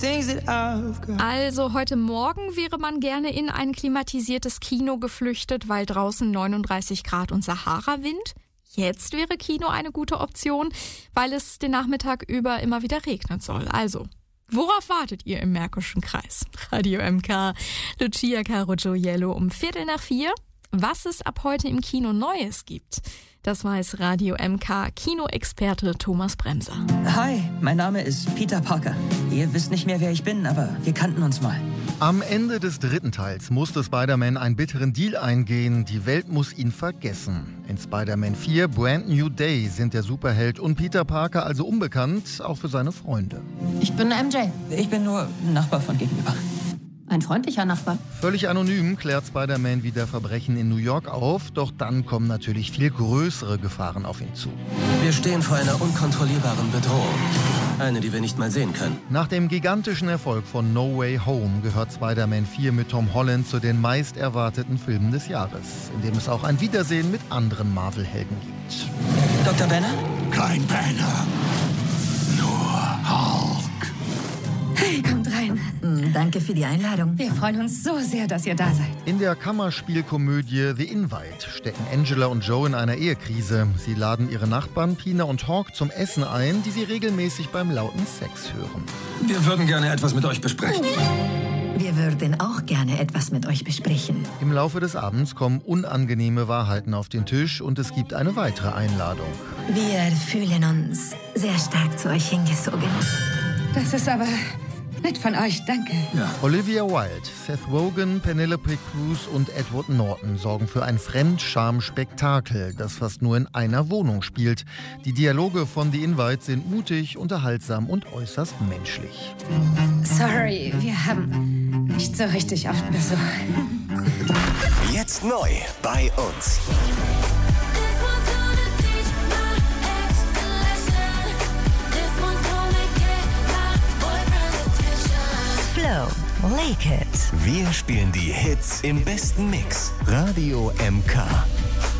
Also heute Morgen wäre man gerne in ein klimatisiertes Kino geflüchtet, weil draußen 39 Grad und Sahara-Wind. Jetzt wäre Kino eine gute Option, weil es den Nachmittag über immer wieder regnen soll. Also, worauf wartet ihr im Märkischen Kreis? Radio MK, Lucia Caro Gioiello um 3:45. Was es ab heute im Kino Neues gibt, das weiß Radio MK Kinoexperte Thomas Bremser. Hi, mein Name ist Peter Parker. Ihr wisst nicht mehr, wer ich bin, aber wir kannten uns mal. Am Ende des dritten Teils musste Spider-Man einen bitteren Deal eingehen. Die Welt muss ihn vergessen. In Spider-Man 4 Brand New Day sind der Superheld und Peter Parker also unbekannt, auch für seine Freunde. Ich bin MJ. Ich bin nur Nachbar von gegenüber. Ein freundlicher Nachbar. Völlig anonym klärt Spider-Man wieder Verbrechen in New York auf, doch dann kommen natürlich viel größere Gefahren auf ihn zu. Wir stehen vor einer unkontrollierbaren Bedrohung. Eine, die wir nicht mal sehen können. Nach dem gigantischen Erfolg von No Way Home gehört Spider-Man 4 mit Tom Holland zu den meist erwarteten Filmen des Jahres, in dem es auch ein Wiedersehen mit anderen Marvel-Helden gibt. Dr. Banner? Kein Banner, nur Hulk. Hey, kommt rein. Danke für die Einladung. Wir freuen uns so sehr, dass ihr da seid. In der Kammerspielkomödie The Invite stecken Angela und Joe in einer Ehekrise. Sie laden ihre Nachbarn Pina und Hawk zum Essen ein, die sie regelmäßig beim lauten Sex hören. Wir würden gerne etwas mit euch besprechen. Wir würden auch gerne etwas mit euch besprechen. Im Laufe des Abends kommen unangenehme Wahrheiten auf den Tisch und es gibt eine weitere Einladung. Wir fühlen uns sehr stark zu euch hingezogen. Das ist aber nett von euch, danke. Ja. Olivia Wilde, Seth Rogen, Penelope Cruz und Edward Norton sorgen für ein Fremdscham-Spektakel, das fast nur in einer Wohnung spielt. Die Dialoge von The Invite sind mutig, unterhaltsam und äußerst menschlich. Sorry, wir haben nicht so richtig oft Besuch. Jetzt neu bei uns. Flow, Lake It. Wir spielen die Hits im besten Mix. Radio MK.